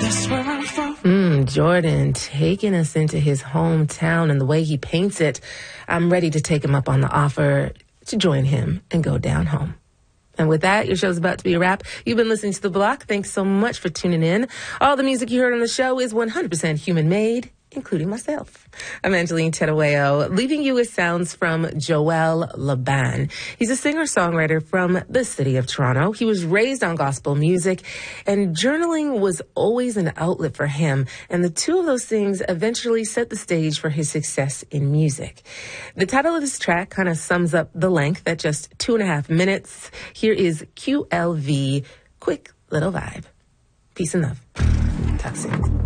Jordan taking us into his hometown and the way he paints it. I'm ready to take him up on the offer to join him and go down home. And with that, your show's about to be a wrap. You've been listening to The Block. Thanks so much for tuning in. All the music you heard on the show is 100% human-made, including myself. I'm Angeline Terueo, leaving you with sounds from Joel Laban. He's a singer-songwriter from the city of Toronto. He was raised on gospel music, and journaling was always an outlet for him. And the two of those things eventually set the stage for his success in music. The title of this track kind of sums up the length at just 2.5 minutes. Here is QLV, Quick Little Vibe. Peace and love. Talk soon.